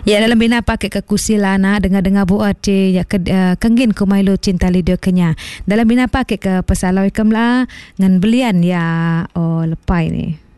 Ya dalam bina pakai ke kusilana dengar-dengar buat ya kengin ku mailo cinta lido kenya. Dalam bina pakai ke pesalau ikam lah ngan belian ya lepai ni.